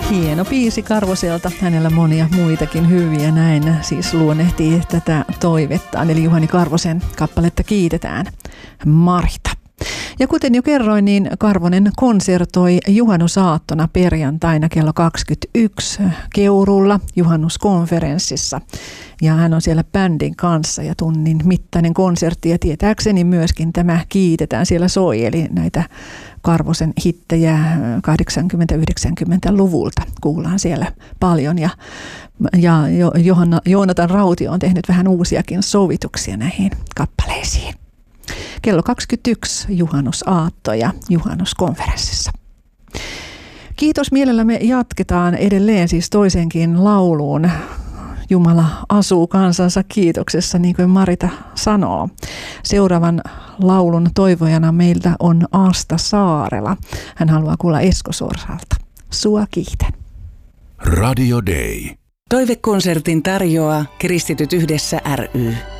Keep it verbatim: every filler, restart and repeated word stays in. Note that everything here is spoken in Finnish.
Hieno biisi Karvoselta, hänellä monia muitakin hyviä, näin siis luonnehtii tätä toivettaan, eli Juhani Karvosen kappaletta Kiitetään, Marita. Ja kuten jo kerroin, niin Karvonen konsertoi juhannusaattona perjantaina kello kaksikymmentäyksi Keurulla juhannuskonferenssissa. Ja hän on siellä bändin kanssa ja tunnin mittainen konsertti ja tietääkseni myöskin tämä Kiitetään siellä soi, eli näitä Karvosen hittejä kahdeksankymmentä-yhdeksänkymmentäluvulta kuullaan siellä paljon ja, ja Johanna, Joonatan Rautio on tehnyt vähän uusiakin sovituksia näihin kappaleisiin. Kello kaksikymmentäyksi juhannusaatto ja juhannuskonferenssissa. Kiitos, mielellämme jatketaan edelleen siis toisenkin lauluun. Jumala asuu kansansa kiitoksessa, niin kuin Marita sanoo. Seuraavan laulun toivojana meiltä on Asta Saarela. Hän haluaa kuulla Esko Sorsalta. Sua kiitän. Radio Day. Toivekonsertin tarjoaa Kristityt yhdessä ry.